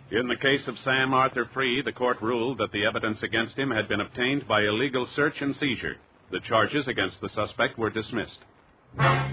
In the case of Sam Arthur Free, the court ruled that the evidence against him had been obtained by illegal search and seizure. The charges against the suspect were dismissed.